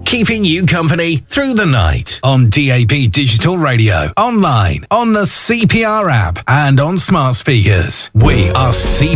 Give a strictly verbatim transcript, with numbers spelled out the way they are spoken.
keeping you company through the night on D A B Digital Radio, online, on the C P R app, and on smart speakers. We are C